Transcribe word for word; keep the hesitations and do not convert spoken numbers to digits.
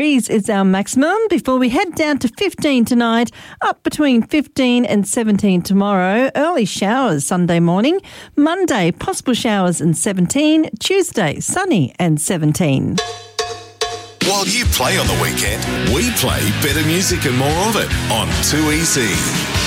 Is our maximum before we head down to fifteen tonight, up between fifteen and seventeen tomorrow. Early showers Sunday morning. Monday, possible showers and seventeen. Tuesday, sunny and seventeen. While you play on the weekend, we play better music and more of it on two E C.